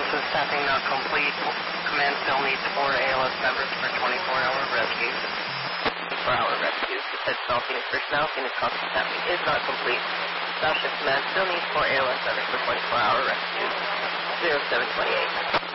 says tapping not complete. Command still needs 4 ALS members for 24-hour rescue. 24-hour rescue. It says all Phoenix personnel. Phoenix constant tapping is not complete. Starship Command still needs 4 ALS members for 24-hour rescue. 0728.